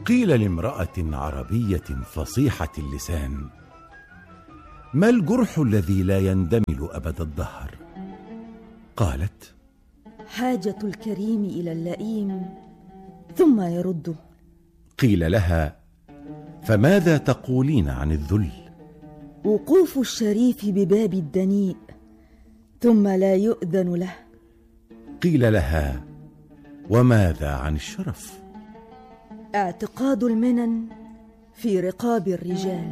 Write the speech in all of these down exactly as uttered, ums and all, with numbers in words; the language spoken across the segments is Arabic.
قيل لامرأة عربية فصيحة اللسان: ما الجرح الذي لا يندمل أبد الدهر؟ قالت: حاجة الكريم إلى اللئيم ثم يرده. قيل لها: فماذا تقولين عن الذل؟ وقوف الشريف بباب الدنيء ثم لا يؤذن له. قيل لها: وماذا عن الشرف؟ اعتقاد المنن في رقاب الرجال.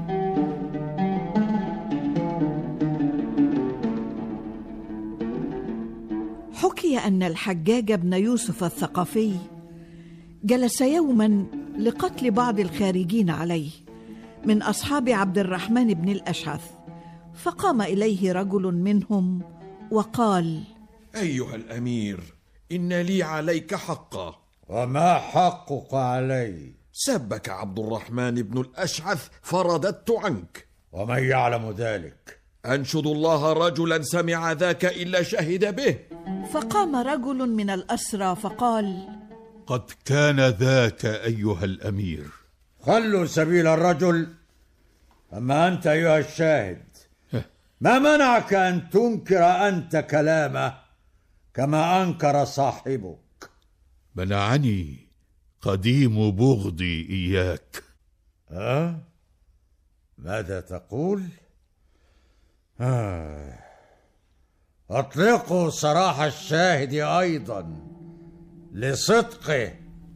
حكي أن الحجاج بن يوسف الثقفي جلس يوما لقتل بعض الخارجين عليه من أصحاب عبد الرحمن بن الأشعث، فقام إليه رجل منهم وقال: أيها الأمير، إن لي عليك حقا. وما حقك علي؟ سبك عبد الرحمن بن الأشعث فرددت عنك. ومن يعلم ذلك؟ أنشد الله رجلا سمع ذاك إلا شهد به. فقام رجل من الأسرى فقال: قد كان ذاك أيها الأمير. خلوا سبيل الرجل. أما أنت أيها الشاهد، ما منعك أن تنكر أنت كلامه كما أنكر صاحبك؟ منعني قديم بغضي إياك. أه؟ ماذا تقول؟ آه. أطلقوا سراح الشاهد أيضا لصدقه.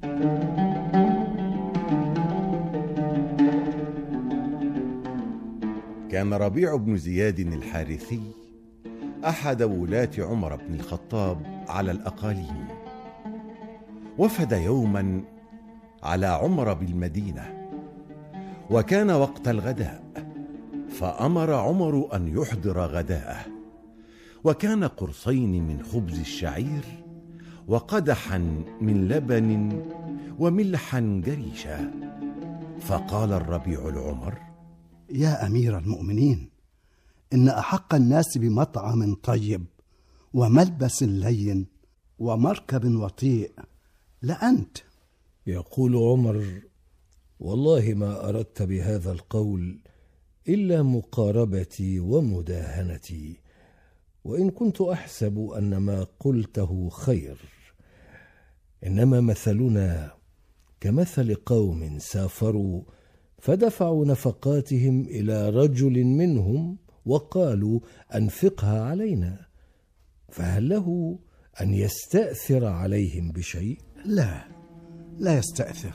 كان ربيع بن زياد الحارثي أحد ولاة عمر بن الخطاب على الأقاليم، وفد يوما على عمر بالمدينة، وكان وقت الغداء، فأمر عمر أن يحضر غداءه، وكان قرصين من خبز الشعير وقدحا من لبن وملحا جريشا. فقال الربيع لعمر: يا أمير المؤمنين، إن أحق الناس بمطعم طيب وملبس لين ومركب وطيء لأنت. يقول عمر: والله ما أردت بهذا القول إلا مقاربتي ومداهنتي، وإن كنت أحسب أن ما قلته خير، إنما مثلنا كمثل قوم سافروا فدفعوا نفقاتهم إلى رجل منهم وقالوا: أنفقها علينا، فهل له أن يستأثر عليهم بشيء؟ لا، لا يستأثر.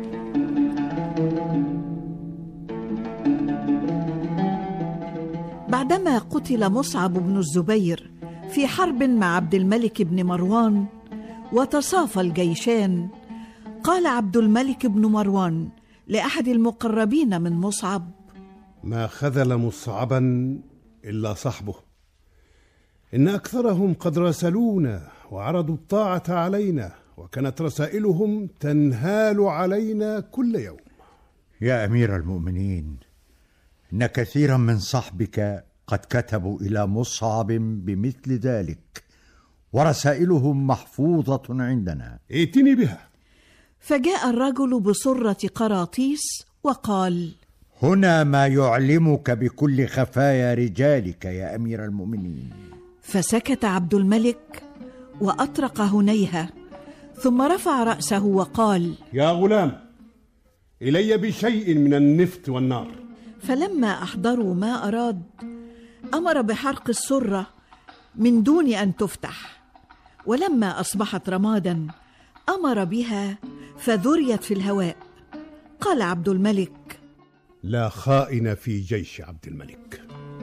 بعدما قتل مصعب بن الزبير في حرب مع عبد الملك بن مروان وتصافى الجيشان، قال عبد الملك بن مروان لأحد المقربين من مصعب: ما خذل مصعبا إلا صحبه، إن أكثرهم قد راسلونا وعرضوا الطاعة علينا، وكانت رسائلهم تنهال علينا كل يوم. يا أمير المؤمنين، إن كثيرا من صحبك قد كتبوا إلى مصعب بمثل ذلك، ورسائلهم محفوظة عندنا. ائتني بها. فجاء الرجل بصرة قراطيس وقال: هنا ما يعلمك بكل خفايا رجالك يا أمير المؤمنين. فسكت عبد الملك وأطرق هنيهة، ثم رفع رأسه وقال: يا غلام، إلي بشيء من النفط والنار. فلما أحضروا ما أراد أمر بحرق السرة من دون أن تفتح، ولما أصبحت رمادا أمر بها فذريت في الهواء. قال عبد الملك: لا خائن في جيش عبد الملك.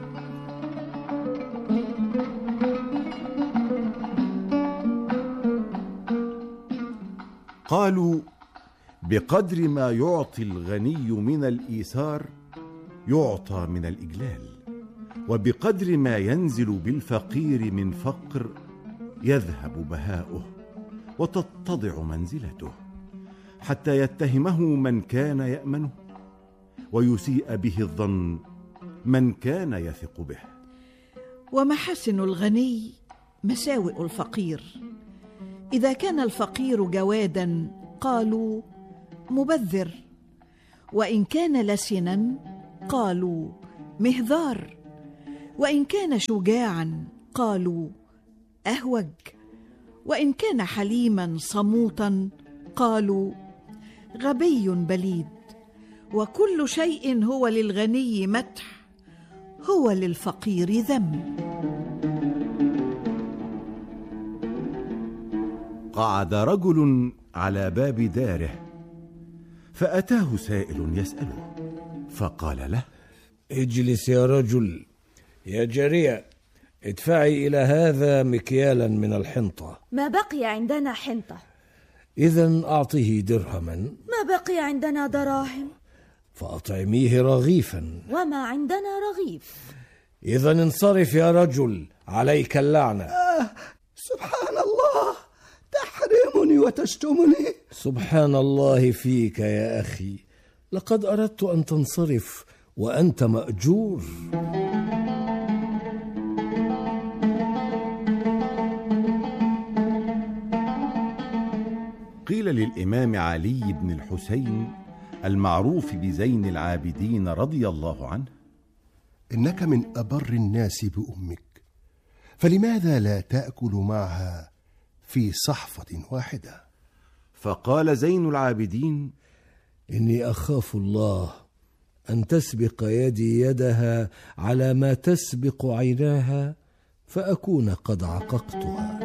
قالوا: بقدر ما يعطي الغني من الإيثار يعطى من الإجلال، وبقدر ما ينزل بالفقير من فقر يذهب بهاؤه وتتضع منزلته، حتى يتهمه من كان يأمنه ويسيء به الظن من كان يثق به. ومحاسن الغني مساوئ الفقير. إذا كان الفقير جوادا قالوا: مبذر، وإن كان لسنا قالوا مهذار، وإن كان شجاعا قالوا أهوج، وإن كان حليما صموتا قالوا غبي بليد. وكل شيء هو للغني مدح، هو للفقير ذم. قعد رجل على باب داره، فأتاه سائل يسأله، فقال له: اجلس يا رجل. يا جارية، ادفعي إلى هذا مكيالا من الحنطة. ما بقي عندنا حنطة. إذن أعطه درهما. ما بقي عندنا دراهم. فأطعميه رغيفا. وما عندنا رغيف. إذن انصرف يا رجل، عليك اللعنة. آه سبحان الله، تحرمني وتشتمني. سبحان الله فيك يا أخي، لقد أردت أن تنصرف وأنت مأجور. قيل للإمام علي بن الحسين المعروف بزين العابدين رضي الله عنه: إنك من أبر الناس بأمك، فلماذا لا تأكل معها في صحفة واحدة؟ فقال زين العابدين: إني أخاف الله أن تسبق يدي يدها على ما تسبق عيناها، فأكون قد عققتها.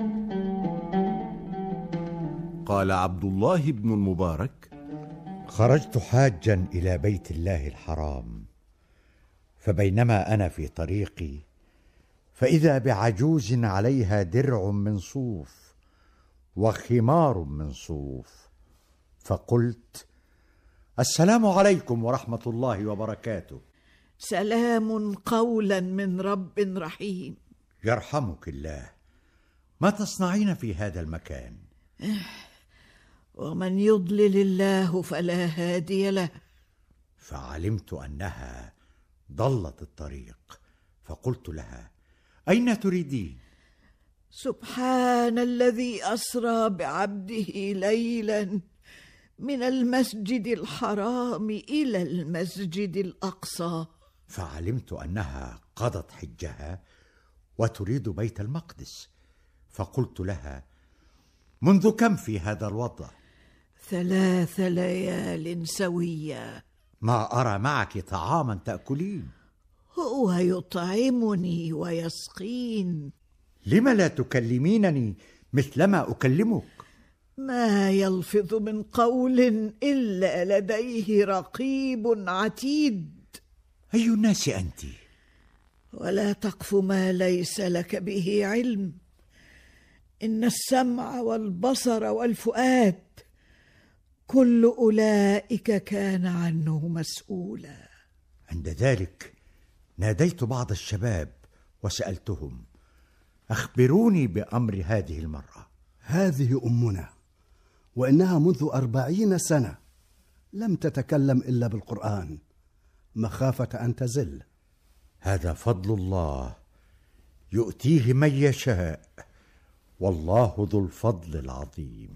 قال عبد الله بن المبارك: خرجت حاجا إلى بيت الله الحرام، فبينما أنا في طريقي فإذا بعجوز عليها درع من صوف وخمار من صوف، فقلت: السلام عليكم ورحمة الله وبركاته. سلام قولا من رب رحيم. يرحمك الله، ما تصنعين في هذا المكان؟ ومن يضلل الله فلا هادي له. فعلمت أنها ضلت الطريق، فقلت لها: أين تريدين؟ سبحان الذي أسرى بعبده ليلا من المسجد الحرام إلى المسجد الأقصى. فعلمت أنها قضت حجها وتريد بيت المقدس، فقلت لها: منذ كم في هذا الوضع؟ ثلاث ليال سوية. ما أرى معك طعاما تأكلين. هو يطعمني ويسقين. لم لا تكلمينني مثلما أكلمك؟ ما يلفظ من قول إلا لديه رقيب عتيد. أي الناس أنت؟ ولا تقف ما ليس لك به علم. إن السمع والبصر والفؤاد كل أولئك كان عنه مسؤولا. عند ذلك ناديت بعض الشباب وسألتهم: أخبروني بأمر هذه المرأة. هذه أمنا، وإنها منذ أربعين سنة لم تتكلم إلا بالقرآن مخافة أن تزل. هذا فضل الله يؤتيه من يشاء، والله ذو الفضل العظيم.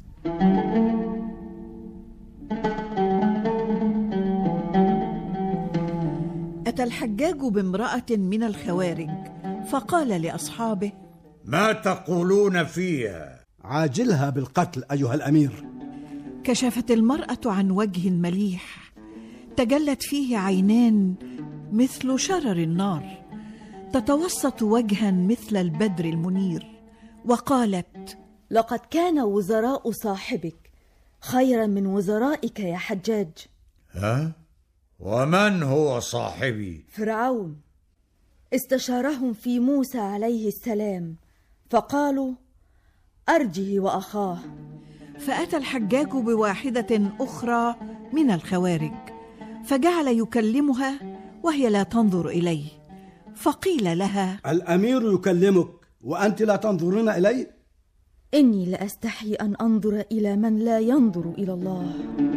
أتى الحجاج بامرأة من الخوارج فقال لأصحابه: ما تقولون فيها؟ عاجلها بالقتل أيها الأمير. كشفت المرأة عن وجه مليح تجلت فيه عينان مثل شرر النار، تتوسط وجها مثل البدر المنير، وقالت: لقد كان وزراء صاحبك خيرا من وزرائك يا حجاج. ها؟ ومن هو صاحبي؟ فرعون. استشارهم في موسى عليه السلام فقالوا: أرجه وأخاه. فأتى الحجاج بواحدة أخرى من الخوارج فجعل يكلمها وهي لا تنظر إليه، فقيل لها: الأمير يكلمك وأنت لا تنظرين إليه؟ إني لأستحي أن أنظر إلى من لا ينظر إلى الله.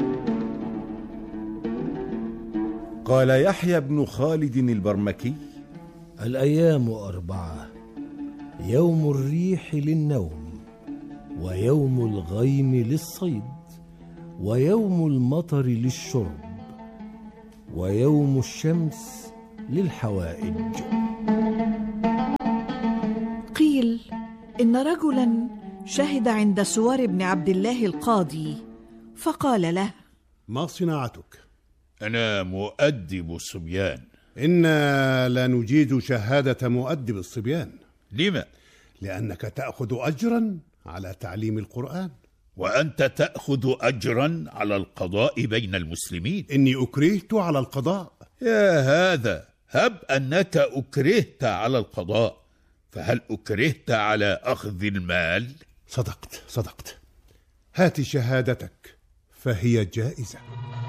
قال يحيى بن خالد البرمكي: الأيام أربعة: يوم الريح للنوم، ويوم الغيم للصيد، ويوم المطر للشرب ويوم الشمس للحوائج. قيل إن رجلا شهد عند سوار بن عبد الله القاضي فقال له: ما صناعتك؟ أنا مؤدب الصبيان. إنا لا نجيد شهادة مؤدب الصبيان. لما؟ لأنك تأخذ أجرا على تعليم القرآن، وأنت تأخذ أجرا على القضاء بين المسلمين. إني أكرهت على القضاء. يا هذا، هب أنك أكرهت على القضاء، فهل أكرهت على أخذ المال؟ صدقت صدقت. هات شهادتك فهي جائزة.